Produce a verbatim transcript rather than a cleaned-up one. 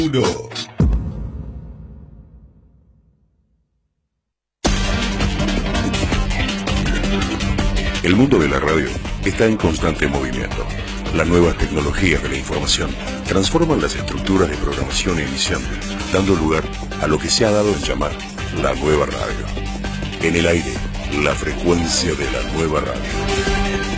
Uno. El mundo de la radio está en constante movimiento. Las nuevas tecnologías de la información transforman las estructuras de programación y emisión, dando lugar a lo que se ha dado en llamar la nueva radio. En el aire, la frecuencia de la nueva radio.